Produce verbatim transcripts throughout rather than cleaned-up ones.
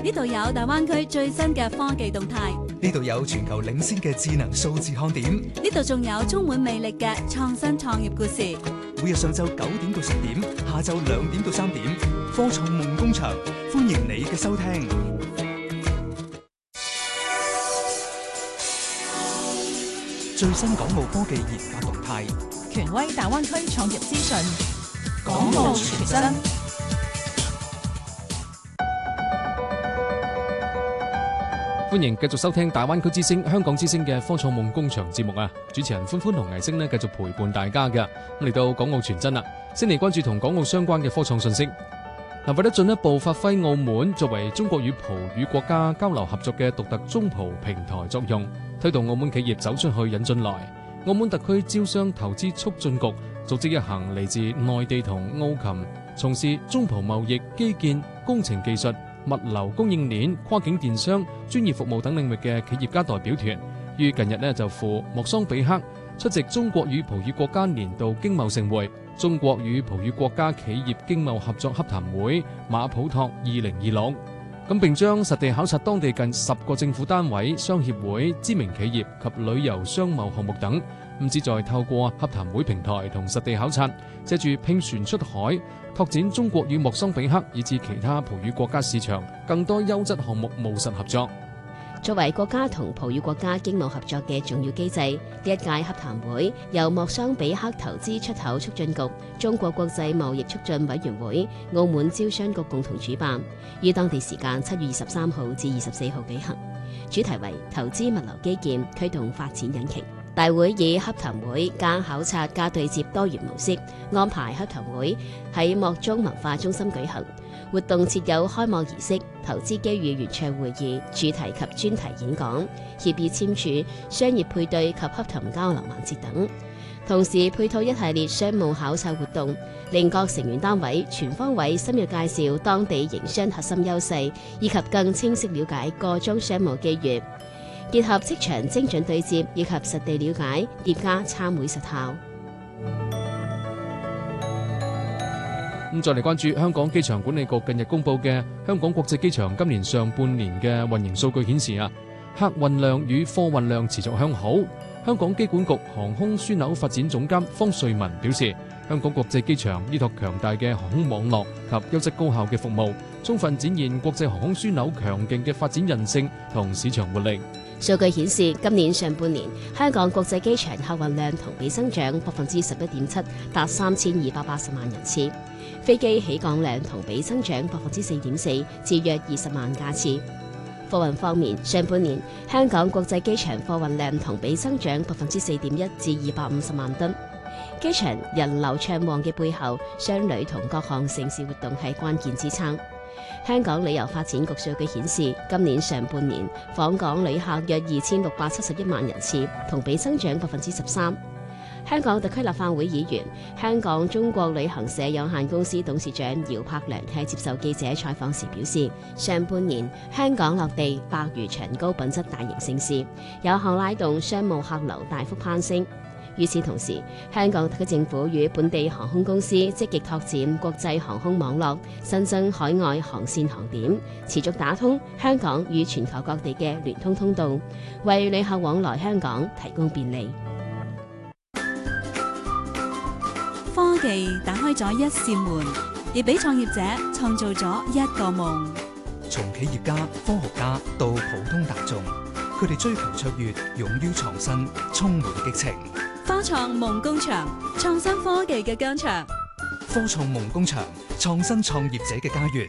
呢度有大灣區最新嘅科技動態， 呢度有全球領先嘅智能數字看點， 呢度仲有充滿魅力嘅創新創業故事。 每日上晝九點到十點，下晝兩點到三點，科創夢工場，歡迎你嘅收聽。最新港澳科技研發動態， 權威大灣區創業資訊， 港澳全真。 歡迎繼續收聽大灣區之聲、香港之聲嘅科創夢工場節目啊！主持人歡歡同藝星呢繼續陪伴大家嘅。咁嚟到港澳全真啦，先嚟關注同港澳相關嘅科創信息。嗱，為咗進一步發揮澳門作為中國與葡語國家交流合作嘅獨特中葡平台作用，推動澳門企業走出去引進來，澳門特區招商投資促進局組織一行嚟自內地同澳琴從事中葡貿易、基建、工程技術、物流供應鏈、跨境電商、專業服務等領域嘅企業家代表團，於近日呢就赴莫桑比克出席中國與葡語國家年度經貿盛會、中國與葡語國家企業經貿合作洽談會馬普托二零二六，咁並將實地考察當地近十個政府單位、商協會、知名企業及旅遊商貿項目等。咁旨在透過洽談會平台同實地考察，借住拼船出海，拓展中國與莫桑比克以至其他葡語國家市場更多優質項目務實合作。 作為國家同葡語國家經貿合作嘅重要機制，呢一屆洽談會由莫桑比克投資出口促進局、中國國際貿易促進委員會、澳門招商局共同主辦，於當地時間七月二十三號至二十四號舉行。主題為投資物流基建，推動發展引擎。大會以洽談會加考察加對接多元模式安排洽談會喺莫中文化中心舉行，活動設有開幕儀式、投資機遇圓桌會議、主題及專題演講、協議簽署、商業配對及洽談交流環節等，同時配套一系列商務考察活動，令各成員單位全方位深入介紹當地營商核心優勢，以及更清晰了解個中商務機遇。結合職場精準對接以及實地了解，疊加參會實效。 咁再嚟關注香港機場管理局近日公布嘅香港國際機場今年上半年嘅運營數據顯示啊，客運量與貨運量持續向好。香港機管局航空樞紐發展總監方瑞文表示，香港國際機場依託強大嘅航空網絡及優質高效嘅服務，充分展現國際航空樞紐強勁嘅發展韌性同市場活力。 數據顯示，今年上半年香港國際機場客運量同比增長百分之十一點七，達三千二百八十萬人次；飛機起降量同比增長百分之四點四，至約二十萬架次。貨運方面，上半年香港國際機場貨運量同比增長百分之四點一，至二百五十萬噸。機場人流暢旺嘅背後，商旅同各項盛事活動係關鍵支撐。香港旅遊發展局數據顯示，今年上半年訪港旅客約二千六百七十一萬人次，同比增長百分之十三。香港特區立法會議員、香港中國旅行社有限公司董事長姚柏良喺接受記者採訪時表示，上半年香港落地百餘場高品質大型盛事，有效拉動商務客流大幅攀升。與此同時，香港特區政府與本地航空公司積極拓展國際航空網絡，新增海外航線航點，持續打通香港與全球各地嘅聯通通道，為旅客往來香港提供便利。 科技打開咗一扇門，亦俾創業者創造咗一個夢。 從企業家、科學家到普通大眾，佢哋追求卓越，勇於創新，充滿激情。 科創夢工場，創新科技嘅疆場。 科創夢工場，創新創業者嘅家園。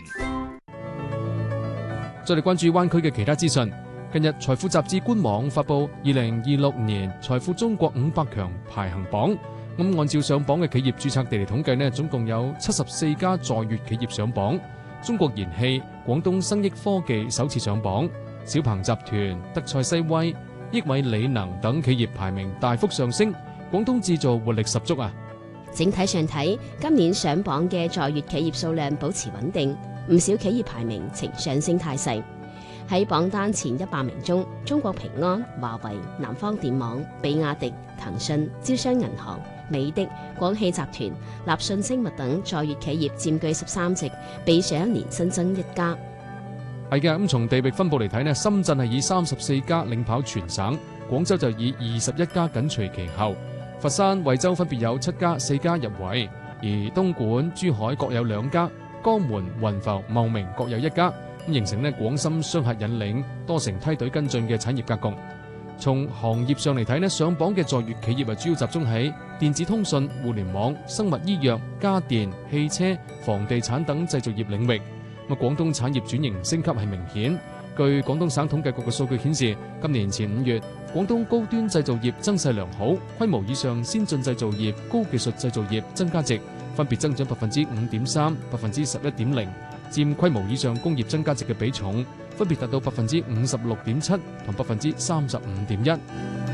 再嚟關注灣區嘅其他資訊。近日財富雜誌官網發布二零二六年財富中國五百強排行榜。咁按照上榜嘅企業註冊地嚟統計呢，總共有七十四家在粵企業上榜。中國燃氣、廣東生益科技首次上榜，小鵬集團、德賽西威、益偉理能等企業排名大幅上升，廣東製造活力十足啊！ 整體上睇，今年上榜嘅在粵企業數量保持穩定，唔少企業排名呈上升態勢。喺榜單前一百名中，中國平安、華為、南方電網、比亞迪、騰訊、招商銀行、美的、廣汽集團、立訊精密等在粵企業佔據十三席，比上一年新增一家。 係嘅，咁從地域分佈嚟睇呢，深圳係以三十四家領跑全省，廣州就以二十一家緊隨其後，佛山、惠州分別有七家、四家入圍，而東莞、珠海各有兩家，江門、雲浮、茂名各有一家，咁形成呢廣深雙核引領、多城梯隊跟進嘅產業格局。從行業上嚟睇呢，上榜嘅在粵企業啊，主要集中喺電子通訊、互聯網、生物醫藥、家電、汽車、房地產等製造業領域。咁廣東產業轉型升級係明顯。據廣東省統計局嘅數據顯示，今年前五月，廣東高端製造業增勢良好，規模以上先進製造業、高技術製造業增加值分別增長百分之五點三、百分之十一點零，佔規模以上工業增加值嘅比重分別達到百分之五十六點七同百分之三十五點一。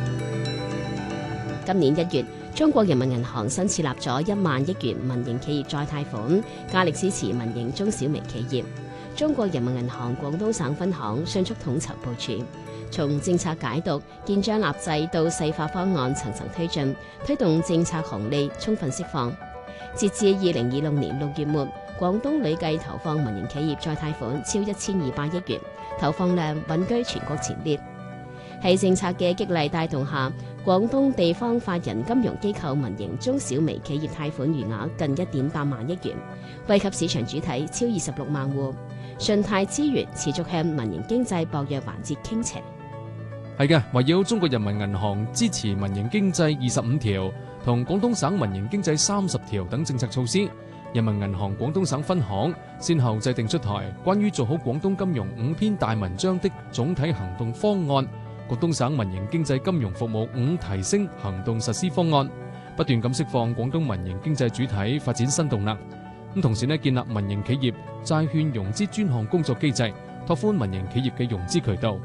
今年一月，中國人民銀行新設立咗一萬億元民營企業再貸款，加力支持民營中小微企業。中國人民銀行廣東省分行迅速統籌部署，從政策解讀、建章立制到細化方案層層推進，推動政策紅利充分釋放。截至二零二六年六月末，廣東累計投放民營企業再貸款超一千二百億元，投放量穩居全國前列。喺政策嘅激勵帶動下，廣東地方法人金融機構民營中小微企業貸款餘額近一點八萬億元，惠及市場主體超二十六萬戶。信貸資源持續向民營經濟薄弱環節傾斜。 係嘅，圍繞中國人民銀行支持民營經濟二十五條同廣東省民營經濟三十條等政策措施，人民銀行廣東省分行先後制定出台關於做好廣東金融五篇大文章的總體行動方案，廣東省民營經濟金融服務五提升行動實施方案，不斷咁釋放廣東民營經濟主體發展新動能。咁同時呢，建立民營企業債券融資專項工作機制，拓寬民營企業嘅融資渠道。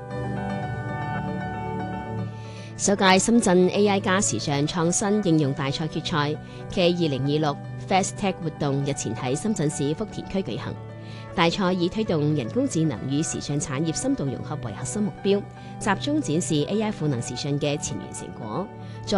首屆深圳 A I 加時尚創新應用大賽決賽暨二零二六 FastTech 活動日前喺深圳市福田區舉行。大賽以推動人工智能與時尚產業深度融合為核心目標，集中展示 A I 賦能時尚嘅前沿成果，